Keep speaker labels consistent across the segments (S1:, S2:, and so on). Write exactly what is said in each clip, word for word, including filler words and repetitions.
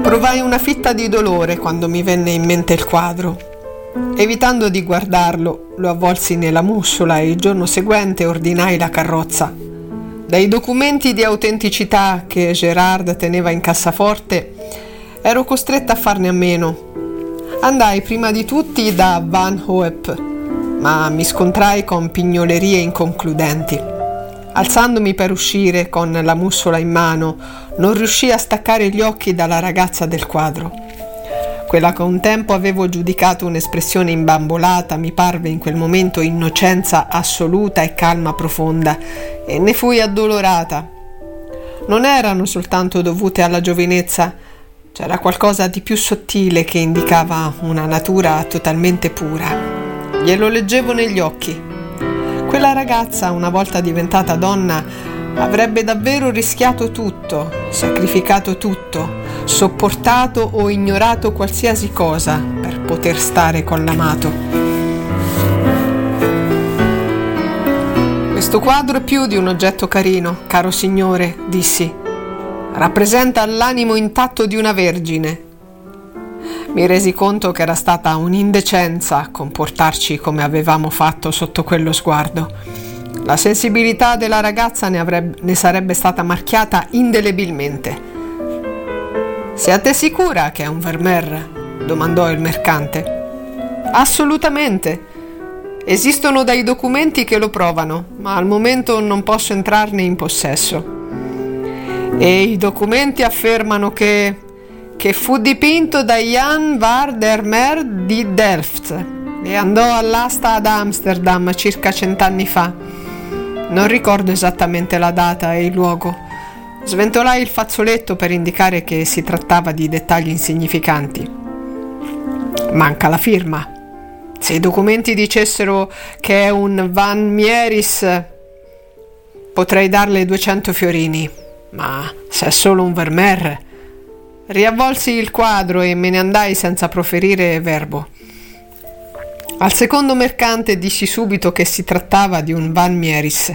S1: Provai una fitta di dolore quando mi venne in mente il quadro. Evitando di guardarlo, lo avvolsi nella mussola e il giorno seguente ordinai la carrozza. Dai documenti di autenticità che Gérard teneva in cassaforte, ero costretta a farne a meno. Andai prima di tutti da Van Hoep, ma mi scontrai con pignolerie inconcludenti. Alzandomi per uscire con la mussola in mano, non riuscii a staccare gli occhi dalla ragazza del quadro. Quella che un tempo avevo giudicato un'espressione imbambolata mi parve in quel momento innocenza assoluta e calma profonda, e ne fui addolorata. Non erano soltanto dovute alla giovinezza, c'era qualcosa di più sottile che indicava una natura totalmente pura. Glielo leggevo negli occhi. Quella ragazza, una volta diventata donna, avrebbe davvero rischiato tutto, sacrificato tutto, sopportato o ignorato qualsiasi cosa per poter stare con l'amato. Questo quadro è più di un oggetto carino, caro signore, dissi. Rappresenta l'animo intatto di una vergine. Mi resi conto che era stata un'indecenza comportarci come avevamo fatto sotto quello sguardo. La sensibilità della ragazza ne, avrebbe, ne sarebbe stata marchiata indelebilmente. «Siete sicura che è un Vermeer?» domandò il mercante. «Assolutamente. Esistono dei documenti che lo provano, ma al momento non posso entrarne in possesso. E i documenti affermano che... che fu dipinto da Jan van der Meer di Delft e andò all'asta ad Amsterdam circa cent'anni fa. Non ricordo esattamente la data e il luogo. Sventolai il fazzoletto per indicare che si trattava di dettagli insignificanti. Manca la firma. Se i documenti dicessero che è un Van Mieris, potrei darle duecento fiorini, ma se è solo un Vermeer... Riavvolsi il quadro e me ne andai senza proferire verbo. Al secondo mercante dissi subito che si trattava di un Van Mieris.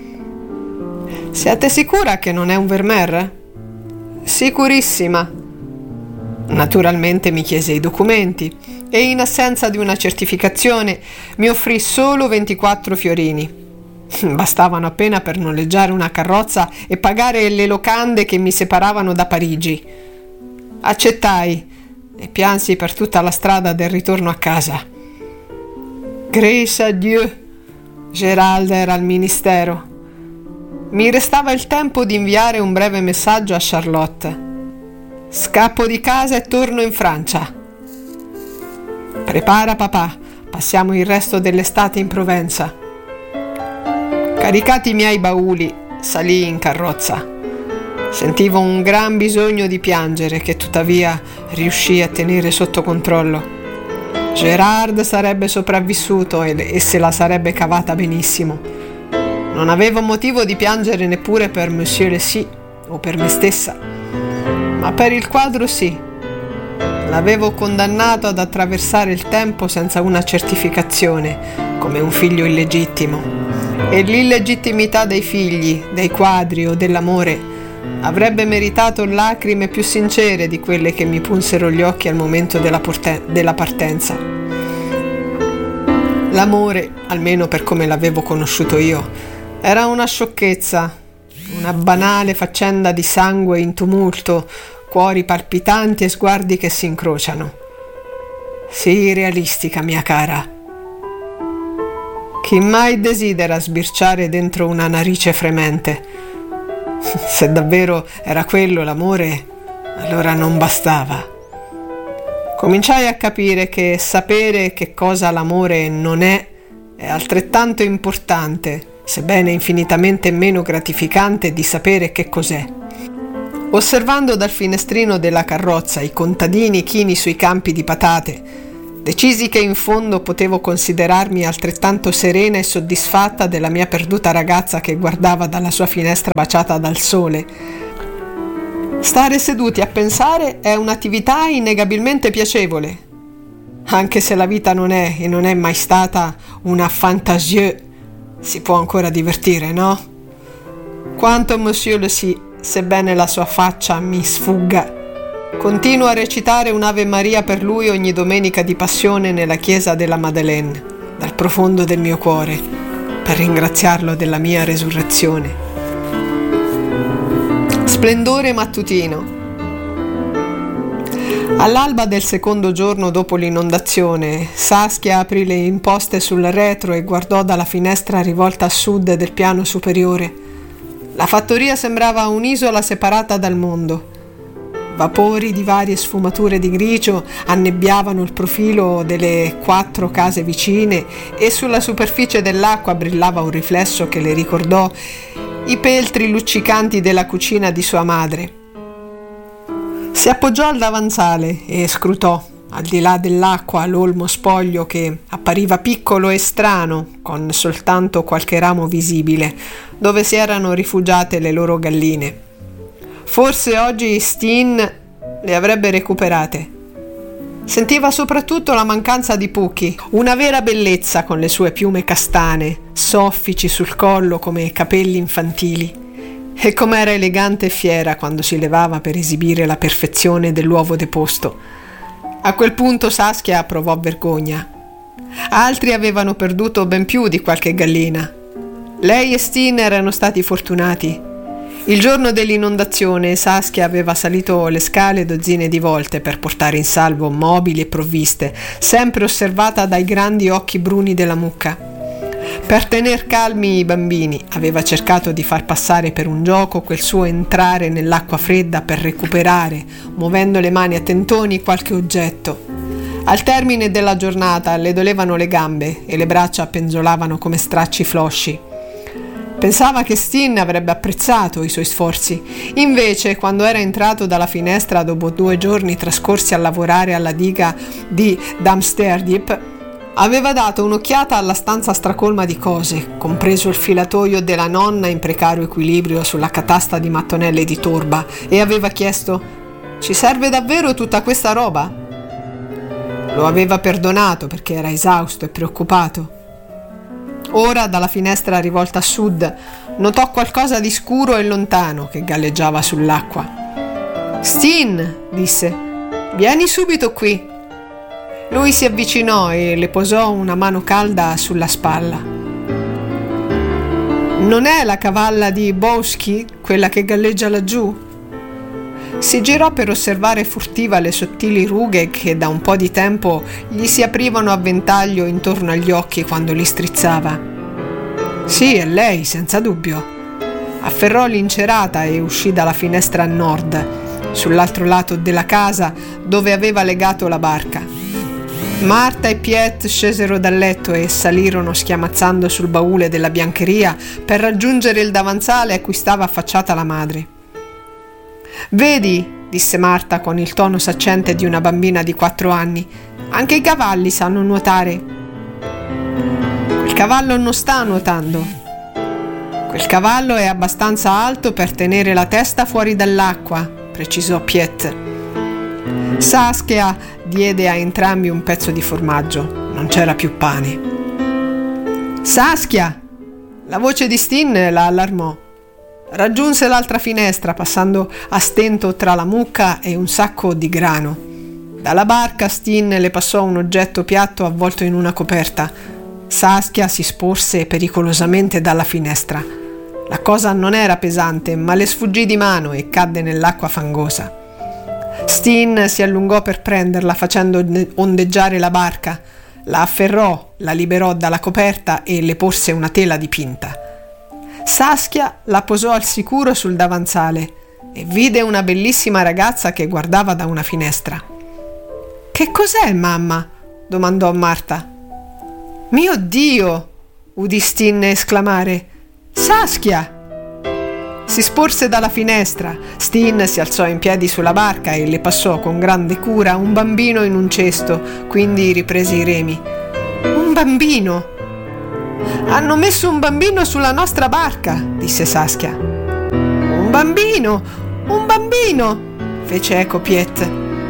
S1: «Siete sicura che non è un Vermeer?» «Sicurissima». Naturalmente mi chiese i documenti e in assenza di una certificazione mi offrì solo ventiquattro fiorini. Bastavano appena per noleggiare una carrozza e pagare le locande che mi separavano da Parigi. Accettai e piansi per tutta la strada del ritorno a casa. Grâce à Dieu, Gérald era al ministero. Mi restava il tempo di inviare un breve messaggio a Charlotte. Scappo di casa e torno in Francia. Prepara papà, passiamo il resto dell'estate in Provenza. Caricati i miei bauli, salii in carrozza. Sentivo un gran bisogno di piangere che tuttavia riuscii a tenere sotto controllo. Gérard sarebbe sopravvissuto e, e se la sarebbe cavata benissimo. Non avevo motivo di piangere neppure per Monsieur le Sy o per me stessa, ma per il quadro sì. L'avevo condannato ad attraversare il tempo senza una certificazione, come un figlio illegittimo, e l'illegittimità dei figli, dei quadri o dell'amore avrebbe meritato lacrime più sincere di quelle che mi punsero gli occhi al momento della, porte- della partenza. L'amore, almeno per come l'avevo conosciuto io, era una sciocchezza, una banale faccenda di sangue in tumulto, cuori palpitanti e sguardi che si incrociano. Sii realistica, mia cara. Chi mai desidera sbirciare dentro una narice fremente? Se davvero era quello l'amore, allora non bastava. Cominciai a capire che sapere che cosa l'amore non è è altrettanto importante, sebbene infinitamente meno gratificante, di sapere che cos'è. Osservando dal finestrino della carrozza i contadini chini sui campi di patate, decisi che in fondo potevo considerarmi altrettanto serena e soddisfatta della mia perduta ragazza che guardava dalla sua finestra baciata dal sole. Stare seduti a pensare è un'attività innegabilmente piacevole, anche se la vita non è e non è mai stata una fantasie. Si può ancora divertire, no? Quanto Monsieur le Sy, sebbene la sua faccia mi sfugga, Continuo a recitare un'Ave Maria per lui ogni domenica di passione nella chiesa della Madeleine, dal profondo del mio cuore, per ringraziarlo della mia resurrezione. Splendore mattutino. All'alba del secondo giorno dopo l'inondazione, Saskia aprì le imposte sul retro e guardò dalla finestra rivolta a sud del piano superiore. La fattoria sembrava un'isola separata dal mondo. Vapori di varie sfumature di grigio annebbiavano il profilo delle quattro case vicine e sulla superficie dell'acqua brillava un riflesso che le ricordò i peltri luccicanti della cucina di sua madre. Si appoggiò al davanzale e scrutò, al di là dell'acqua, l'olmo spoglio che appariva piccolo e strano, con soltanto qualche ramo visibile, dove si erano rifugiate le loro galline. Forse oggi Steen le avrebbe recuperate. Sentiva soprattutto la mancanza di Pucchi, una vera bellezza con le sue piume castane, soffici sul collo come capelli infantili. E com'era elegante e fiera quando si levava per esibire la perfezione dell'uovo deposto. A quel punto Saskia provò vergogna. Altri avevano perduto ben più di qualche gallina. Lei e Steen erano stati fortunati. Il giorno dell'inondazione Saskia aveva salito le scale dozzine di volte per portare in salvo mobili e provviste, sempre osservata dai grandi occhi bruni della mucca. Per tener calmi i bambini aveva cercato di far passare per un gioco quel suo entrare nell'acqua fredda per recuperare, muovendo le mani a tentoni, qualche oggetto. Al termine della giornata le dolevano le gambe e le braccia penzolavano come stracci flosci. Pensava che Steen avrebbe apprezzato i suoi sforzi. Invece, quando era entrato dalla finestra dopo due giorni trascorsi a lavorare alla diga di Damsterdiep, aveva dato un'occhiata alla stanza stracolma di cose, compreso il filatoio della nonna in precario equilibrio sulla catasta di mattonelle di torba, e aveva chiesto: «Ci serve davvero tutta questa roba?» Lo aveva perdonato perché era esausto e preoccupato. Ora, dalla finestra rivolta a sud, notò qualcosa di scuro e lontano che galleggiava sull'acqua. «Steen», disse, «vieni subito qui». Lui si avvicinò e le posò una mano calda sulla spalla. «Non è la cavalla di Bowski, quella che galleggia laggiù?» Si girò per osservare furtiva le sottili rughe che da un po' di tempo gli si aprivano a ventaglio intorno agli occhi quando li strizzava. «Sì, è lei, senza dubbio». Afferrò l'incerata e uscì dalla finestra a nord, sull'altro lato della casa dove aveva legato la barca. Marta e Piet scesero dal letto e salirono schiamazzando sul baule della biancheria per raggiungere il davanzale a cui stava affacciata la madre. «Vedi», disse Marta con il tono saccente di una bambina di quattro anni, «anche i cavalli sanno nuotare». «Quel cavallo non sta nuotando. Quel cavallo è abbastanza alto per tenere la testa fuori dall'acqua», precisò Piet. Saskia diede a entrambi un pezzo di formaggio. Non c'era più pane. «Saskia!» La voce di Steen la allarmò. Raggiunse l'altra finestra passando a stento tra la mucca e un sacco di grano. Dalla barca Steen le passò un oggetto piatto avvolto in una coperta. Saskia si sporse pericolosamente dalla finestra. La cosa non era pesante, ma le sfuggì di mano e cadde nell'acqua fangosa. Steen si allungò per prenderla facendo ondeggiare la barca. La afferrò, la liberò dalla coperta e le porse una tela dipinta. Saskia la posò al sicuro sul davanzale e vide una bellissima ragazza che guardava da una finestra. «Che cos'è, mamma?» domandò Marta. «Mio Dio!» udì Steen esclamare. «Saskia!» Si sporse dalla finestra. Steen si alzò in piedi sulla barca e le passò con grande cura un bambino in un cesto, quindi riprese i remi. «Un bambino!» «Hanno messo un bambino sulla nostra barca», disse Saskia. «Un bambino! Un bambino!» fece eco Piet.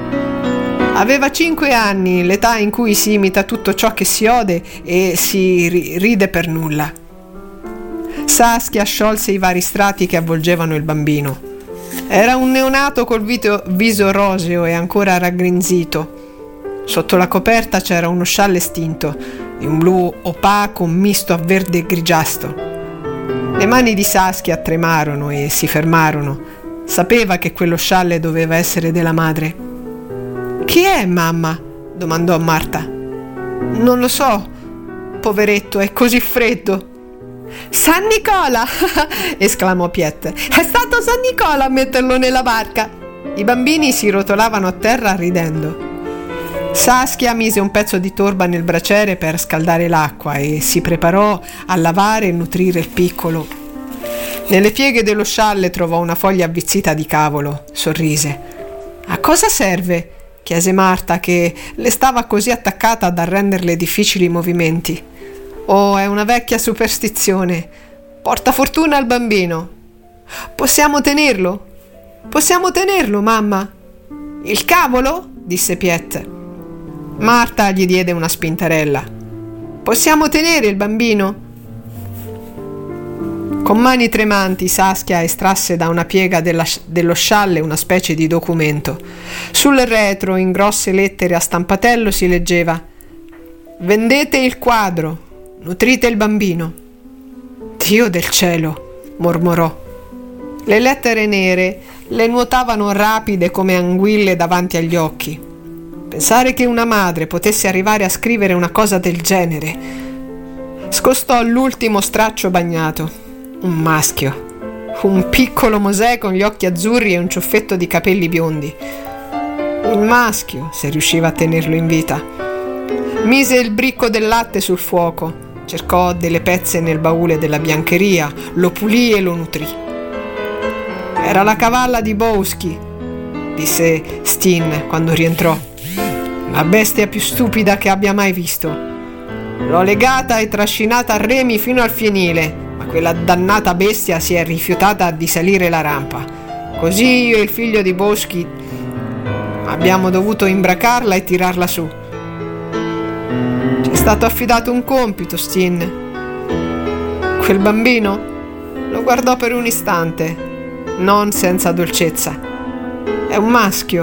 S1: Aveva cinque anni, l'età in cui si imita tutto ciò che si ode e si ri- ride per nulla. Saskia sciolse i vari strati che avvolgevano il bambino. Era un neonato col vito, viso roseo e ancora raggrinzito. Sotto la coperta c'era uno scialle stinto, di un blu opaco misto a verde grigiastro. Le mani di Saskia tremarono e si fermarono. Sapeva che quello scialle doveva essere della madre. «Chi è, mamma?» domandò Marta. «Non lo so, poveretto, è così freddo». «San Nicola!» esclamò Piet. «È stato San Nicola a metterlo nella barca!» I bambini si rotolavano a terra ridendo. Saskia mise un pezzo di torba nel braciere per scaldare l'acqua e si preparò a lavare e nutrire il piccolo. Nelle pieghe dello scialle trovò una foglia avvizzita di cavolo. Sorrise. «A cosa serve?» chiese Marta, che le stava così attaccata da renderle difficili i movimenti. «Oh, è una vecchia superstizione. Porta fortuna al bambino». «Possiamo tenerlo? Possiamo tenerlo, mamma?» «Il cavolo?» disse Piet. Marta gli diede una spintarella. «Possiamo tenere il bambino?» Con mani tremanti Saskia estrasse da una piega della, dello scialle una specie di documento. Sul retro, in grosse lettere a stampatello, si leggeva: «Vendete il quadro, nutrite il bambino». «Dio del cielo!» mormorò. Le lettere nere le nuotavano rapide come anguille davanti agli occhi. Pensare che una madre potesse arrivare a scrivere una cosa del genere. Scostò l'ultimo straccio bagnato. Un maschio, un piccolo Mosè con gli occhi azzurri e un ciuffetto di capelli biondi. Un maschio, se riusciva a tenerlo in vita. Mise il bricco del latte sul fuoco, cercò delle pezze nel baule della biancheria, lo pulì e lo nutrì. «Era la cavalla di Bowski», disse Stin quando rientrò. «La bestia più stupida che abbia mai visto. L'ho legata e trascinata a remi fino al fienile, ma quella dannata bestia si è rifiutata di salire la rampa. Così io e il figlio di Boschi abbiamo dovuto imbracarla e tirarla su. Ci è stato affidato un compito, Stin». Quel bambino lo guardò per un istante, non senza dolcezza. «È un maschio».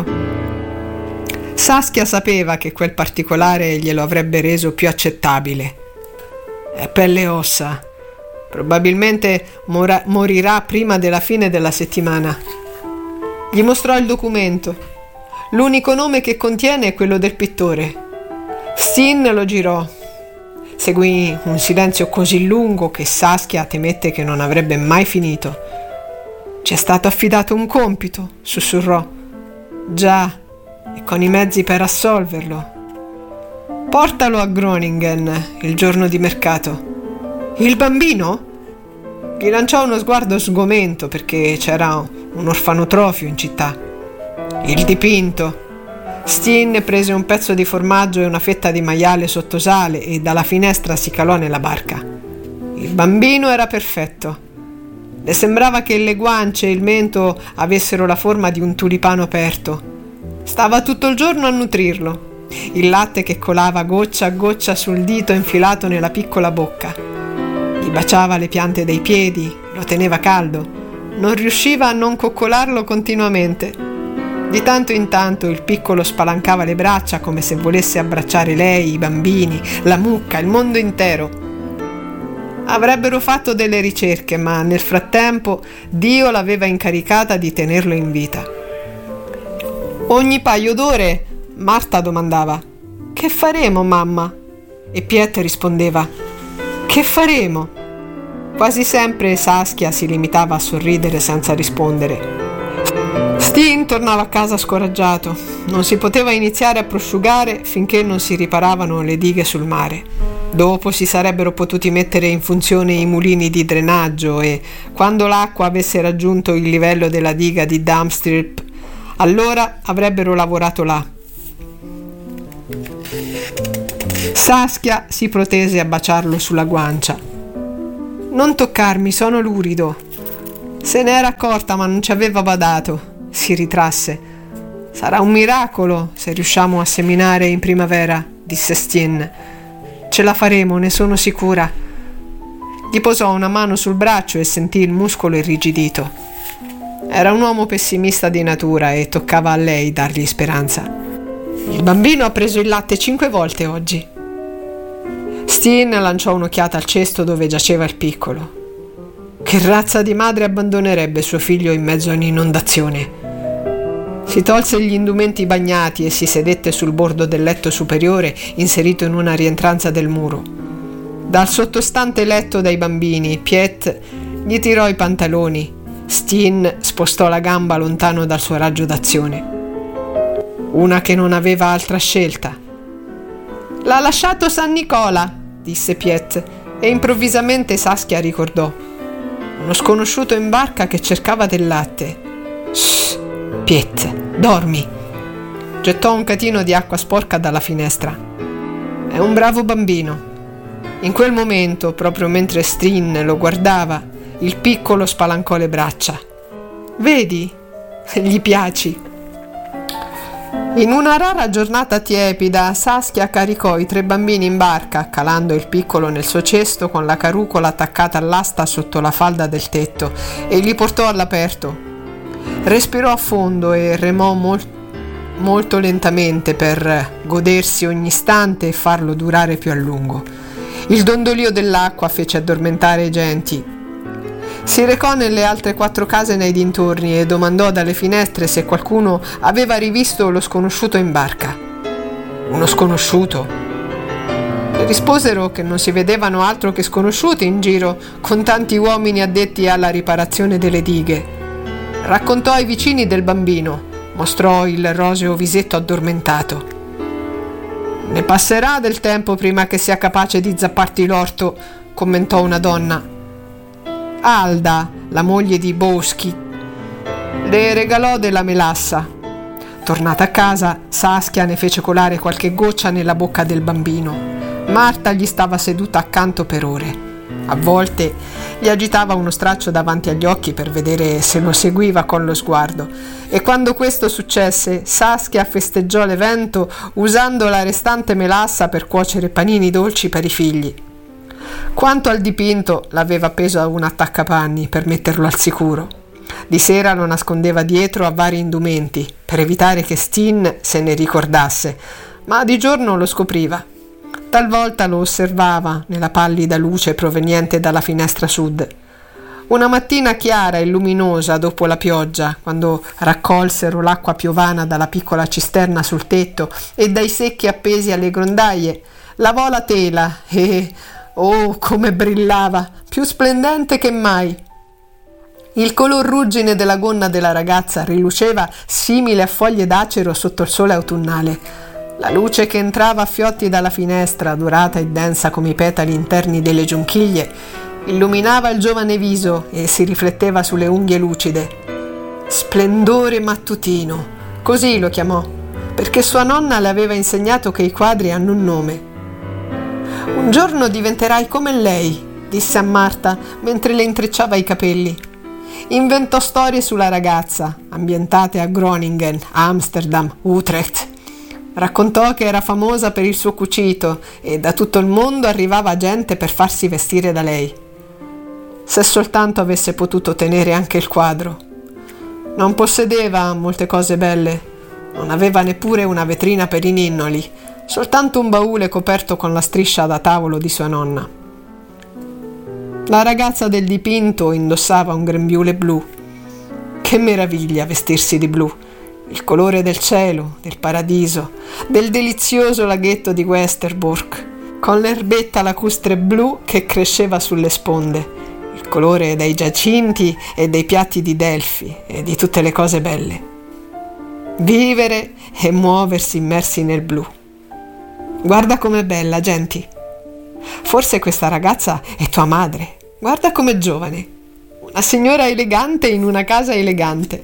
S1: Saskia sapeva che quel particolare glielo avrebbe reso più accettabile. «È pelle e ossa. Probabilmente mora- morirà prima della fine della settimana». Gli mostrò il documento. L'unico nome che contiene è quello del pittore. Stin lo girò. Seguì un silenzio così lungo che Saskia temette che non avrebbe mai finito. «Ci è stato affidato un compito», sussurrò. «Già, e con i mezzi per assolverlo. Portalo a Groningen il giorno di mercato». «Il bambino?» Gli lanciò uno sguardo sgomento perché c'era un orfanotrofio in città. «Il dipinto». Stin prese un pezzo di formaggio e una fetta di maiale sottosale e dalla finestra si calò nella barca. Il bambino era perfetto. Le sembrava che le guance e il mento avessero la forma di un tulipano aperto. Stava tutto il giorno a nutrirlo. Il latte che colava goccia a goccia sul dito infilato nella piccola bocca. Gli baciava le piante dei piedi, lo teneva caldo. Non riusciva a non coccolarlo continuamente. Di tanto in tanto il piccolo spalancava le braccia come se volesse abbracciare lei, i bambini, la mucca, il mondo intero. Avrebbero fatto delle ricerche, ma nel frattempo Dio l'aveva incaricata di tenerlo in vita. Ogni paio d'ore Marta domandava: «Che faremo, mamma?» E Piet rispondeva: «Che faremo?» Quasi sempre Saskia si limitava a sorridere senza rispondere. Stin tornava a casa scoraggiato. Non si poteva iniziare a prosciugare finché non si riparavano le dighe sul mare. Dopo si sarebbero potuti mettere in funzione i mulini di drenaggio e, quando l'acqua avesse raggiunto il livello della diga di Damstrip, allora avrebbero lavorato là. Saskia si protese a baciarlo sulla guancia. «Non toccarmi, sono lurido». Se ne era accorta, ma non ci aveva badato. Si ritrasse. «Sarà un miracolo se riusciamo a seminare in primavera», disse Stin. «Ce la faremo, ne sono sicura». Gli posò una mano sul braccio e sentì il muscolo irrigidito. Era un uomo pessimista di natura e toccava a lei dargli speranza. Il bambino ha preso il latte cinque volte oggi. Steen lanciò un'occhiata al cesto dove giaceva il piccolo. Che razza di madre abbandonerebbe suo figlio in mezzo a un'inondazione? Si tolse gli indumenti bagnati e si sedette sul bordo del letto superiore inserito in una rientranza del muro. Dal sottostante letto dai bambini, Piet gli tirò i pantaloni. Steen spostò la gamba lontano dal suo raggio d'azione. Una che non aveva altra scelta. «L'ha lasciato San Nicola», disse Piet, e improvvisamente Saskia ricordò. Uno sconosciuto in barca che cercava del latte. «Shh, Piet, dormi!» Gettò un catino di acqua sporca dalla finestra. «È un bravo bambino». In quel momento, proprio mentre Steen lo guardava, il piccolo spalancò le braccia. «Vedi? Gli piaci». In una rara giornata tiepida, Saskia caricò i tre bambini in barca, calando il piccolo nel suo cesto con la carucola attaccata all'asta sotto la falda del tetto, e li portò all'aperto. Respirò a fondo e remò mol- molto lentamente per godersi ogni istante e farlo durare più a lungo. Il dondolio dell'acqua fece addormentare i genti. Si recò nelle altre quattro case nei dintorni e domandò dalle finestre se qualcuno aveva rivisto lo sconosciuto in barca. Uno sconosciuto? Le risposero che non si vedevano altro che sconosciuti in giro, con tanti uomini addetti alla riparazione delle dighe. Raccontò ai vicini del bambino, mostrò il roseo visetto addormentato. «Ne passerà del tempo prima che sia capace di zapparti l'orto», commentò una donna. Alda, la moglie di Boschi, le regalò della melassa. Tornata a casa, Saskia ne fece colare qualche goccia nella bocca del bambino. Marta gli stava seduta accanto per ore. A volte gli agitava uno straccio davanti agli occhi per vedere se lo seguiva con lo sguardo, e quando questo successe, Saskia festeggiò l'evento usando la restante melassa per cuocere panini dolci per i figli. Quanto al dipinto, l'aveva appeso a un attaccapanni per metterlo al sicuro. Di sera lo nascondeva dietro a vari indumenti per evitare che Steen se ne ricordasse, ma di giorno lo scopriva. Talvolta lo osservava nella pallida luce proveniente dalla finestra sud. Una mattina chiara e luminosa dopo la pioggia, quando raccolsero l'acqua piovana dalla piccola cisterna sul tetto e dai secchi appesi alle grondaie, lavò la tela e... oh, come brillava, più splendente che mai! Il color ruggine della gonna della ragazza riluceva simile a foglie d'acero sotto il sole autunnale. La luce che entrava a fiotti dalla finestra, dorata e densa come i petali interni delle giunchiglie, illuminava il giovane viso e si rifletteva sulle unghie lucide. Splendore mattutino, così lo chiamò, perché sua nonna le aveva insegnato che i quadri hanno un nome. «Un giorno diventerai come lei», disse a Marta mentre le intrecciava i capelli. Inventò storie sulla ragazza, ambientate a Groningen, Amsterdam, Utrecht. Raccontò che era famosa per il suo cucito e da tutto il mondo arrivava gente per farsi vestire da lei. Se soltanto avesse potuto tenere anche il quadro. Non possedeva molte cose belle, non aveva neppure una vetrina per i ninnoli, soltanto un baule coperto con la striscia da tavolo di sua nonna. La ragazza del dipinto indossava un grembiule blu. Che meraviglia vestirsi di blu, il colore del cielo, del paradiso, del delizioso laghetto di Westerbork, con l'erbetta lacustre blu che cresceva sulle sponde, il colore dei giacinti e dei piatti di Delfi e di tutte le cose belle. Vivere e muoversi immersi nel blu. Guarda com'è bella, Genti. Forse questa ragazza è tua madre. Guarda com'è giovane. Una signora elegante in una casa elegante.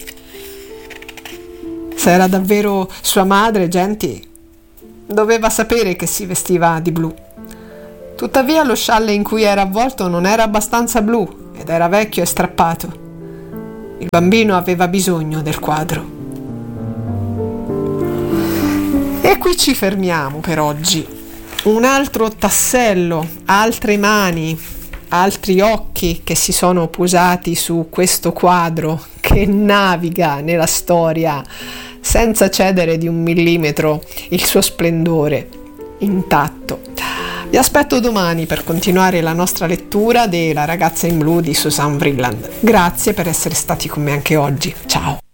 S1: Se era davvero sua madre, Genti, doveva sapere che si vestiva di blu. Tuttavia lo scialle in cui era avvolto non era abbastanza blu ed era vecchio e strappato. Il bambino aveva bisogno del quadro. E qui ci fermiamo per oggi. Un altro tassello, altre mani, altri occhi che si sono posati su questo quadro che che naviga nella storia senza cedere di un millimetro il suo splendore intatto. Vi aspetto domani per continuare la nostra lettura de La ragazza in blu di Susan Vreeland. Grazie per essere stati con me anche oggi. Ciao!